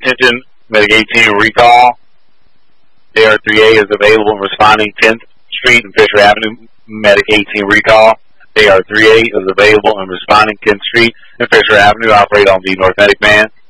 Attention, Medic 18 recall. AR-3A is available and responding 10th Street and Fisher Avenue. Medic 18 recall. AR-3A is available and responding 10th Street and Fisher Avenue. Operate on the North Medic van.